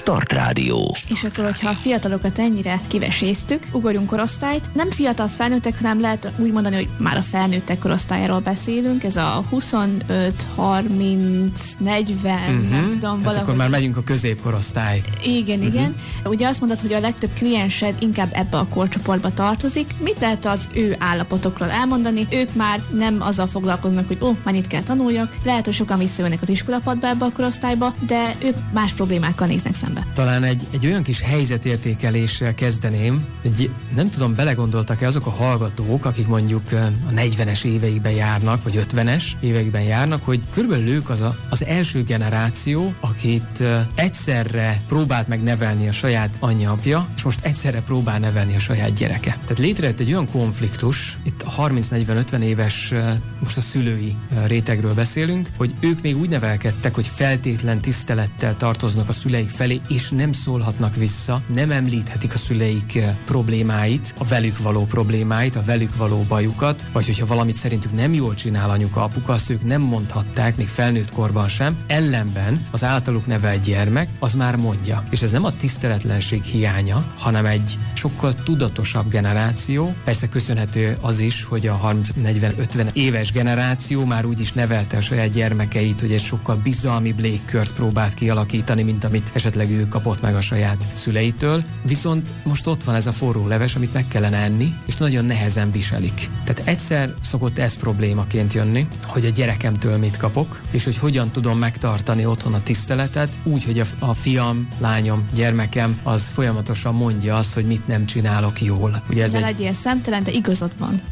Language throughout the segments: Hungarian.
Start Rádió. És akkor, hogyha a fiatalokat ennyire kiveséztük, ugorjunk korosztályt. Nem fiatal felnőttek, hanem lehet úgy mondani, hogy már a felnőttek korosztályáról beszélünk. Ez a 25, 30, 40, nem tudom, valahogy. valahogy. Akkor már megyünk a középkorosztály. Igen. Ugye azt mondod, hogy a legtöbb kliensed inkább ebbe a korcsoportba tartozik. Mit lehet az ő állapotokról elmondani? Ők már nem azzal foglalkoznak, hogy már itt kell tanuljak. Lehet, hogy sokan visszajönnek az iskolapadba ebbe a korosztályba, de ők más problémákkal néznek szembe. Talán egy olyan kis helyzetértékeléssel kezdeném, hogy nem tudom, belegondoltak-e azok a hallgatók, akik mondjuk a 40-es éveikben járnak, vagy 50-es éveikben járnak, hogy körülbelül ők az első generáció, akit egyszerre próbált meg nevelni a saját anyja-apja, és most egyszerre próbál nevelni a saját gyereke. Tehát létrejött egy olyan konfliktus, itt a 30-40-50 éves, most a szülői rétegről beszélünk, hogy ők még úgy nevelkedtek, hogy feltétlen tisztelettel tartoznak a szüleik felé, és nem szólhatnak vissza, nem említhetik a szüleik problémáit, a velük való problémáit, a velük való bajukat, vagy hogyha valamit szerintük nem jól csinál anyuka, apuka, azt ők nem mondhatták, még felnőtt korban sem. Ellenben az általuk nevelt gyermek, az már mondja. És ez nem a tiszteletlenség hiánya, hanem egy sokkal tudatosabb generáció. Persze köszönhető az is, hogy a 30-40-50 éves generáció már úgy is nevelte a saját gyermekeit, hogy egy sokkal bizalmibb légkört próbált kialakítani, mint amit esetleg ő kapott meg a saját szüleitől. Viszont most ott van ez a forró leves, amit meg kellene enni, és nagyon nehezen viselik. Tehát egyszer szokott ez problémaként jönni, hogy a gyerekemtől mit kapok, és hogy hogyan tudom megtartani otthon a tiszteletet, úgy, hogy a fiam, lányom, gyermekem az folyamatosan mondja azt, hogy mit nem csinálok jól. Ugye ez legyél szemtelen, de igazad van.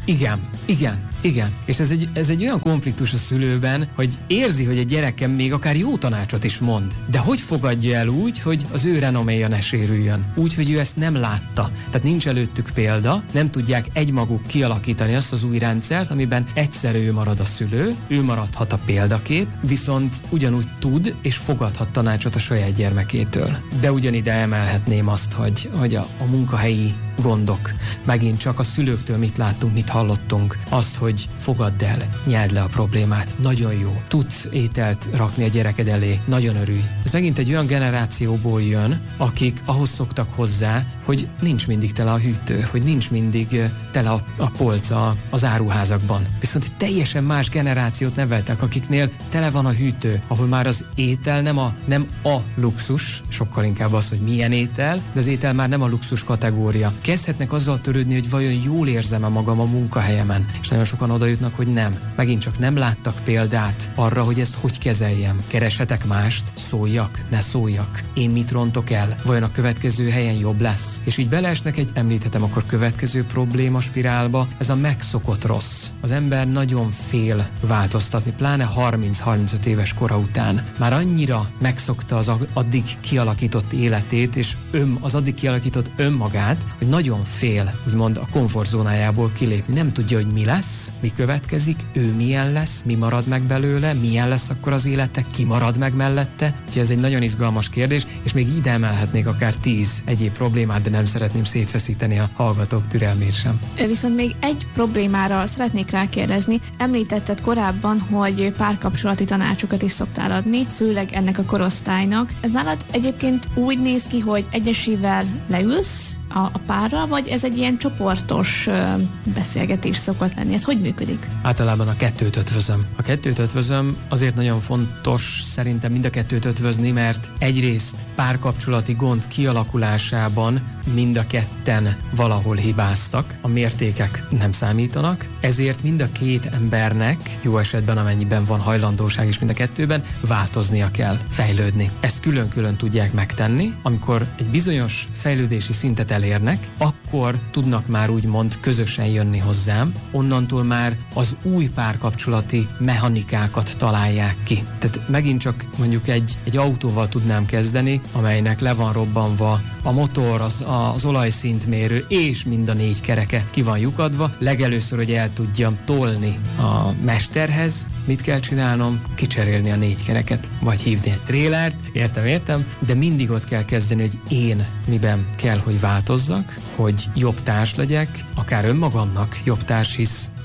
Igen. És ez egy olyan konfliktus a szülőben, hogy érzi, hogy a gyerekem még akár jó tanácsot is mond. De hogy fogadja el úgy, hogy az ő renoméja ne sérüljön? Úgy, hogy ő ezt nem látta. Tehát nincs előttük példa, nem tudják egymaguk kialakítani azt az új rendszert, amiben egyszer ő marad a szülő, ő maradhat a példakép, viszont ugyanúgy tud és fogadhat tanácsot a saját gyermekétől. De ugyanide emelhetném azt, hogy a munkahelyi gondok. Megint csak a szülőktől mit láttunk, mit hallottunk. Azt, hogy fogadd el, nyeld le a problémát. Nagyon jó. Tudsz ételt rakni a gyereked elé. Nagyon örülj. Ez megint egy olyan generációból jön, akik ahhoz szoktak hozzá, hogy nincs mindig tele a hűtő, hogy nincs mindig tele a polc az áruházakban. Viszont egy teljesen más generációt neveltek, akiknél tele van a hűtő, ahol már az étel nem a luxus, sokkal inkább az, hogy milyen étel, de az étel már nem a luxus kategória. Kezdhetnek azzal törődni, hogy vajon jól érzem-e magam a munkahelyemen. És nagyon sokan oda jutnak, hogy nem. Megint csak nem láttak példát arra, hogy ezt hogy kezeljem. Kereshetek mást? Szóljak? Ne szóljak? Én mit rontok el? Vajon a következő helyen jobb lesz? És így beleesnek említhetem akkor következő probléma spirálba, ez a megszokott rossz. Az ember nagyon fél változtatni, pláne 30-35 éves kora után. Már annyira megszokta az addig kialakított életét, és az addig kialakított önmagát, hogy nagyon fél, úgymond a komfortzónájából kilépni. Nem tudja, hogy mi lesz, mi következik, ő milyen lesz, mi marad meg belőle, milyen lesz akkor az élete, ki marad meg mellette. Úgyhogy ez egy nagyon izgalmas kérdés, és még ide emelhetnék akár 10 egyéb problémát, de nem szeretném szétfeszíteni a hallgatók türelmét sem. Viszont még egy problémára szeretnék rákérdezni. Említetted korábban, hogy párkapcsolati tanácsokat is szoktál adni, főleg ennek a korosztálynak. Ez nálad egyébként úgy néz ki, hogy egyesével leülsz a párral, vagy ez egy ilyen csoportos beszélgetés szokott lenni? Ez hogy működik? Általában a kettőt ötvözöm. A kettőt ötvözöm, azért nagyon fontos szerintem mind a kettőt ötvözni, mert egyrészt párkapcsolati gond kialakulásában mind a ketten valahol hibáztak, a mértékek nem számítanak, ezért mind a két embernek, jó esetben amennyiben van hajlandóság is mind a kettőben, változnia kell, fejlődni. Ezt külön-külön tudják megtenni, amikor egy bizonyos fejlődési szintet elérnek, akkor tudnak már úgymond közösen jönni hozzám, onnantól már az új párkapcsolati mechanikákat találják ki. Tehát megint csak mondjuk egy autóval tudnám kezdeni, amelynek le van robbanva a motor, az olajszintmérő és mind a 4 kereke ki van lyukadva. Legelőször, hogy el tudjam tolni a mesterhez, mit kell csinálnom? Kicserélni a 4 kereket, vagy hívni egy trélert, értem, de mindig ott kell kezdeni, hogy én miben kell, hogy változzak, hogy jobb társ legyek, akár önmagamnak jobb társ, hisz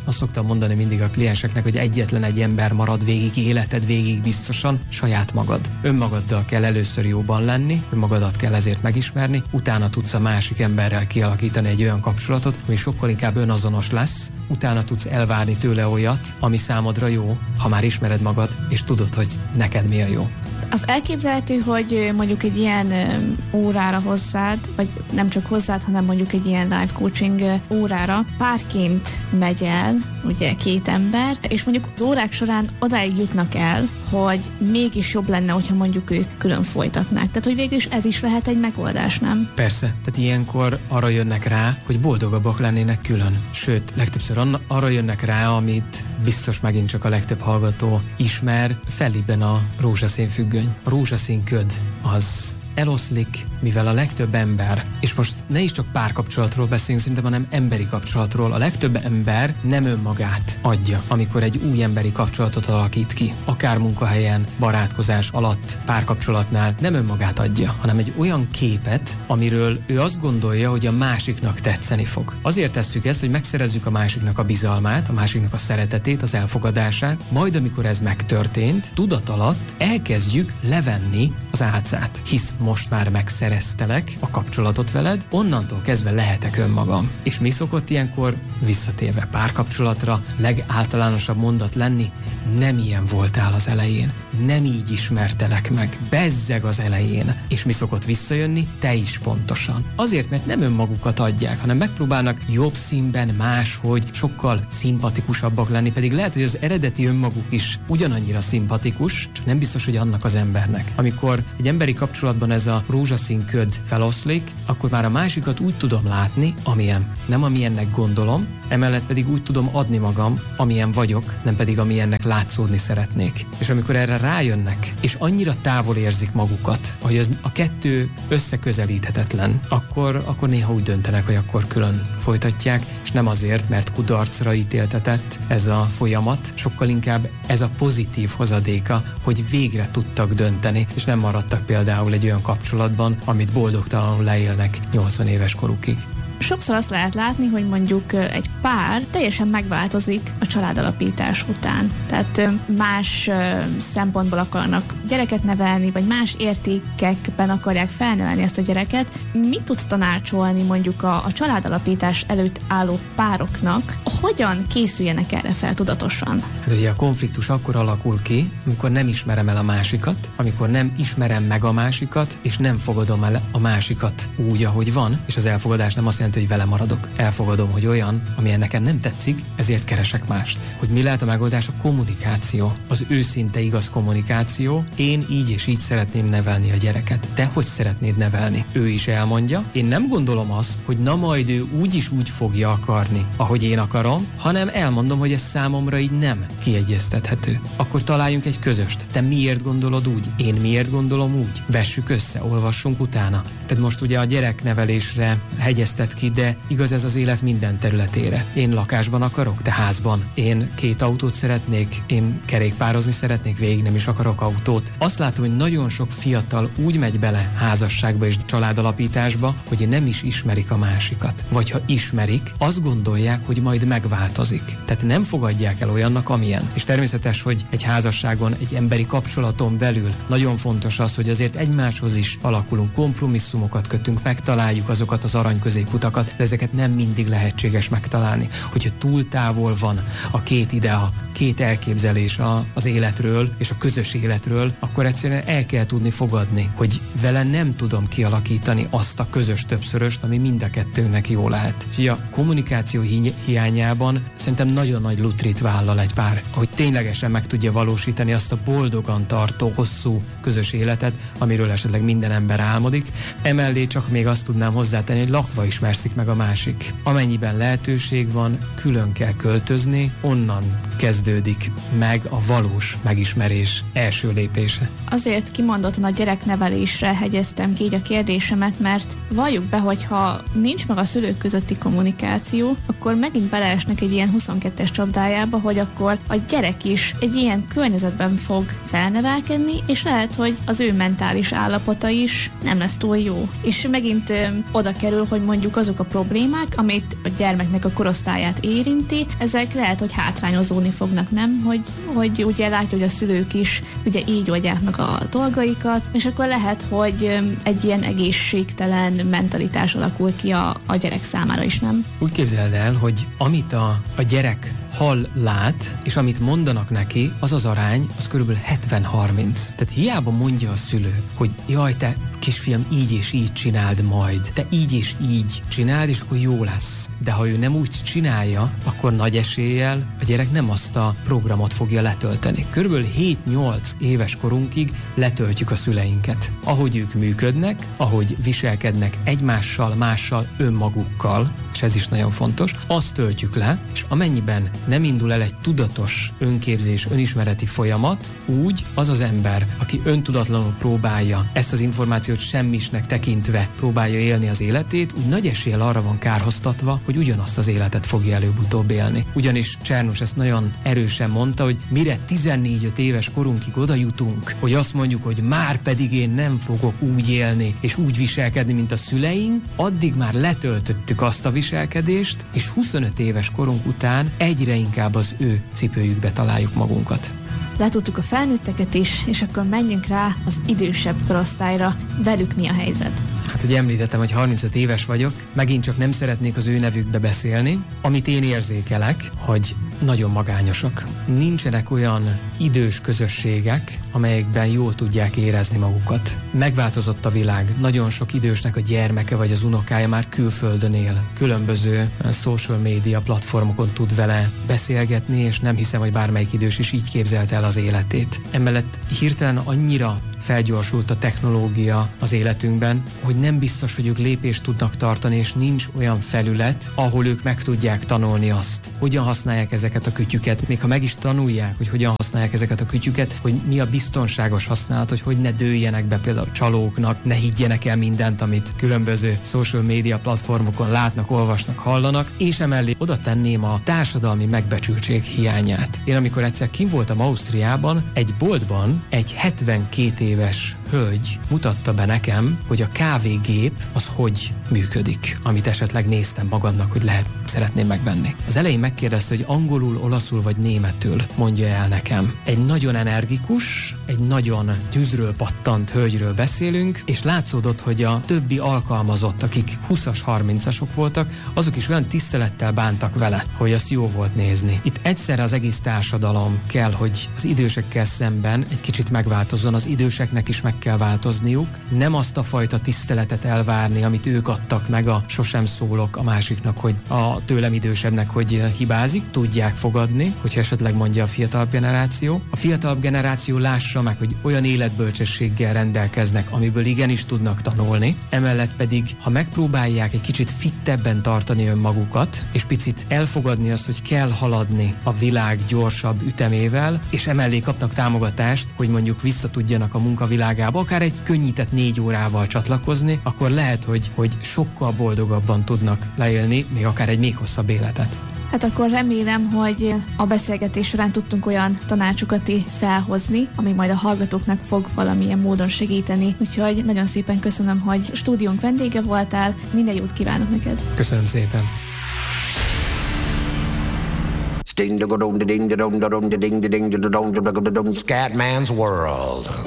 azt szoktam mondani mindig a klienseknek, hogy egyetlen egy ember marad végig, életed végig biztosan, saját magad. Önmagaddal kell először jóban lenni, önmagadat kell ezért megismerni, utána tudsz a másik emberrel kialakítani egy olyan kapcsolatot, ami sokkal inkább önazonos lesz, utána tudsz elvárni tőle olyat, ami számodra jó, ha már ismered magad, és tudod, hogy neked mi a jó. Az elképzelhető, hogy mondjuk egy ilyen órára hozzád, vagy nem csak hozzád, hanem mondjuk egy ilyen live coaching órára párként megy el, ugye 2 ember, és mondjuk az órák során odáig jutnak el, hogy mégis jobb lenne, hogyha mondjuk ők külön folytatnák. Tehát, hogy végül is ez is lehet egy megoldás, nem? Persze. Tehát ilyenkor arra jönnek rá, hogy boldogabbak lennének külön. Sőt, legtöbbször arra jönnek rá, amit biztos megint csak a legtöbb hallgató ismer, fellibben a rózsaszín függöny. A rózsaszín köd az eloszlik, mivel a legtöbb ember, és most ne is csak párkapcsolatról beszélünk szerintem, hanem emberi kapcsolatról. A legtöbb ember nem önmagát adja, amikor egy új emberi kapcsolatot alakít ki. Akár munkahelyen, barátkozás alatt, párkapcsolatnál nem önmagát adja, hanem egy olyan képet, amiről ő azt gondolja, hogy a másiknak tetszeni fog. Azért tesszük ezt, hogy megszerezzük a másiknak a bizalmát, a másiknak a szeretetét, az elfogadását, majd amikor ez megtörtént, tudat alatt elkezdjük levenni az álcát, hisz most már megszereztelek a kapcsolatot veled, onnantól kezdve lehetek önmagam. És mi szokott ilyenkor, visszatérve párkapcsolatra, legáltalánosabb mondat lenni? Nem ilyen voltál az elején, nem így ismertelek meg, bezzeg az elején. És mi szokott visszajönni? Te is pontosan. Azért, mert nem önmagukat adják, hanem megpróbálnak jobb színben, máshogy, sokkal szimpatikusabbak lenni, pedig lehet, hogy az eredeti önmaguk is ugyanannyira szimpatikus, csak nem biztos, hogy annak az embernek. Amikor egy emberi kapcsolatban ez a rózsaszín köd feloszlik, akkor már a másikat úgy tudom látni, amilyen. Nem amilyennek gondolom, emellett pedig úgy tudom adni magam, amilyen vagyok, nem pedig amilyennek látszódni szeretnék. És amikor erre rájönnek, és annyira távol érzik magukat, hogy ez a kettő összeközelíthetetlen, akkor néha úgy döntenek, hogy akkor külön folytatják, és nem azért, mert kudarcra ítéltetett ez a folyamat, sokkal inkább ez a pozitív hozadéka, hogy végre tudtak dönteni, és nem maradtak például egy olyan kapcsolatban, amit boldogtalanul leélnek 80 éves korukig. Sokszor azt lehet látni, hogy mondjuk egy pár teljesen megváltozik a családalapítás után. Tehát más szempontból akarnak gyereket nevelni, vagy más értékekben akarják felnevelni ezt a gyereket. Mit tud tanácsolni mondjuk a családalapítás előtt álló pároknak? Hogyan készüljenek erre fel tudatosan? Hát ugye a konfliktus akkor alakul ki, amikor nem ismerem el a másikat, amikor nem ismerem meg a másikat, és nem fogadom el a másikat úgy, ahogy van, és az elfogadás nem azt jelenti, hogy vele maradok. Elfogadom, hogy olyan, amilyen nekem nem tetszik, ezért keresek mást. Hogy mi lehet a megoldás? A kommunikáció. Az őszinte igaz kommunikáció. Én így és így szeretném nevelni a gyereket. Te hogy szeretnéd nevelni? Ő is elmondja. Én nem gondolom azt, hogy na majd ő úgyis úgy fogja akarni, ahogy én akarom, hanem elmondom, hogy ez számomra így nem kiegyeztethető. Akkor találjunk egy közöst. Te miért gondolod úgy? Én miért gondolom úgy? Vessük össze, olvassunk utána. Tehát most ugye a gyereknevelésre hegyeztet ki, de igaz ez az élet minden területére. Én lakásban akarok, te házban. Én 2 autót szeretnék, én kerékpározni szeretnék, végig nem is akarok autót. Azt látom, hogy nagyon sok fiatal úgy megy bele házasságba és családalapításba, hogy nem is ismerik a másikat. Vagy ha ismerik, azt gondolják, hogy majd megváltozik. Tehát nem fogadják el olyannak, amilyen. És természetes, hogy egy házasságon, egy emberi kapcsolaton belül nagyon fontos az, hogy azért egymáshoz is alakulunk, kompromisszumokat kötünk, megtaláljuk azokat az aranyközéputakat, de ezeket nem mindig lehetséges megtalálni. Hogyha túl távol van a 2 idea, 2 elképzelés az életről és a közös életről, akkor egyszerűen el kell tudni fogadni, hogy vele nem tudom kialakítani azt a közös többszöröst, ami mind a kettőnknek jó lehet. Úgyhogy a kommunikáció hiányában szerintem nagyon nagy lutrit vállal egy pár, hogy ténylegesen meg tudja valósítani azt a boldogan tartó, hosszú közös életet, amiről esetleg minden ember álmodik. Emellé csak még azt tudnám hozzátenni, hogy lakva ismerszik meg a másik. Amennyiben lehetőség van, külön kell költözni, onnan kezdődik meg a valós megismerés első lépése. Azért kimondottan a gyereknevelésre hegyeztem ki így a kérdésemet, mert valljuk be, hogy ha nincs meg a szülők közötti kommunikáció, akkor megint beleesnek egy ilyen 22-es csapdájába, hogy akkor a gyerek is egy ilyen környezetben fog felnevelkedni, és lehet, hogy az ő mentális állapota is nem lesz túl jó. És megint oda kerül, hogy mondjuk azok a problémák, amit a gyermeknek a korosztályát érinti, ezek lehet, hogy hátrányozódni fognak, nem? Hogy ugye látja, hogy a szülők is ugye így oldják meg a dolgaikat, és akkor lehet, hogy egy ilyen egészségtelen mentalitás alakul ki a gyerek számára is, nem? Úgy képzeld el, hogy amit a gyerek hall, lát, és amit mondanak neki, az arány, az körülbelül 70-30. Tehát hiába mondja a szülő, hogy jaj, te kisfiam, így és így csináld majd, te így és így csináld, és akkor jó lesz. De ha ő nem úgy csinálja, akkor nagy eséllyel a gyerek nem azt a programot fogja letölteni. Körülbelül 7-8 éves korunkig letöltjük a szüleinket. Ahogy ők működnek, ahogy viselkednek egymással, mással, önmagukkal, és ez is nagyon fontos, azt töltjük le, és amennyiben nem indul el egy tudatos önképzés, önismereti folyamat, úgy az az ember, aki öntudatlanul próbálja ezt az információt semmisnek tekintve próbálja élni az életét, úgy nagy eséllyel arra van kárhoztatva, hogy ugyanazt az életet fogja előbb-utóbb élni. Ugyanis Csernus ezt nagyon erősen mondta, hogy mire 14-5 éves korunkig oda jutunk, hogy azt mondjuk, hogy már pedig én nem fogok úgy élni és úgy viselkedni, mint a szüleink, addig már letöltöttük azt a viselkedést, és 25 éves korunk után egyre inkább az ő cipőjükbe találjuk magunkat. Letudtuk a felnőtteket is, és akkor menjünk rá az idősebb korosztályra. Velük mi a helyzet? Hát ugye említettem, hogy 35 éves vagyok, megint csak nem szeretnék az ő nevükbe beszélni. Amit én érzékelek, hogy nagyon magányosak. Nincsenek olyan idős közösségek, amelyekben jól tudják érezni magukat. Megváltozott a világ. Nagyon sok idősnek a gyermeke vagy az unokája már külföldön él. Különböző social media platformokon tud vele beszélgetni, és nem hiszem, hogy bármelyik idős is így képzelte el az életét. Emellett hirtelen annyira felgyorsult a technológia az életünkben, hogy nem biztos, hogy ők lépést tudnak tartani, és nincs olyan felület, ahol ők meg tudják tanulni azt, hogyan használják ezeket a kütyüket, még ha meg is tanulják, hogy hogyan használják ezeket a kütyüket, hogy mi a biztonságos használat, hogy ne dőljenek be például csalóknak, ne higgyenek el mindent, amit különböző social media platformokon látnak, olvasnak, hallanak, és emellé oda tenném a társadalmi megbecsültség hiányát. Én amikor egyszer kint voltam Ausztriában, egy boltban egy 72 éves hölgy mutatta be nekem, hogy a kávégép az hogy működik, amit esetleg néztem magamnak, hogy szeretném megvenni. Az elején megkérdezte, hogy angolul, olaszul vagy németül mondja el nekem. Egy nagyon energikus, egy nagyon tűzről pattant hölgyről beszélünk, és látszódott, hogy a többi alkalmazott, akik 20-as, 30-asok voltak, azok is olyan tisztelettel bántak vele, hogy azt jó volt nézni. Itt egyszerre az egész társadalom kell, hogy az idősekkel szemben egy kicsit megváltozzon, az időseknek is meg kell változniuk, nem azt a fajta tiszteletet elvárni, amit ők adtak meg, a sosem szólok a másiknak, hogy a tőlem idősebbnek, hogy hibázik, tudják fogadni, hogyha esetleg mondja a fiatalabb generáció. A fiatalabb generáció lássa meg, hogy olyan életbölcsességgel rendelkeznek, amiből igenis tudnak tanulni. Emellett pedig, ha megpróbálják egy kicsit fittebben tartani önmagukat, és picit elfogadni azt, hogy kell haladni a világ gyorsabb ütemével, és emellé kapnak támogatást, hogy mondjuk vissza tudjanak a munkavilágába, akár egy könnyített 4 órával csatlakozni, akkor lehet, hogy sokkal boldogabban tudnak leélni, még akár egy még hosszabb életet. Hát akkor remélem, hogy a beszélgetés során tudtunk olyan tanácsokat felhozni, ami majd a hallgatóknak fog valamilyen módon segíteni. Úgyhogy nagyon szépen köszönöm, hogy stúdiónk vendége voltál. Minden jót kívánok neked. Köszönöm szépen. Scatman's World.